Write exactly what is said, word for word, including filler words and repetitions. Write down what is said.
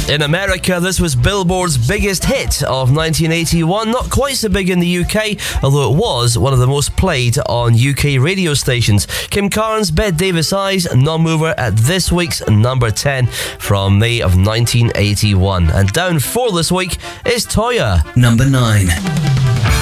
In America, this was Billboard's biggest hit of nineteen eighty-one. Not quite so big in the U K, although it was one of the most played on U K radio stations. Kim Carnes, Bette Davis Eyes, Non-Mover at this week's number ten from May of nineteen eighty-one. And down four this week is Toyah. Number nine.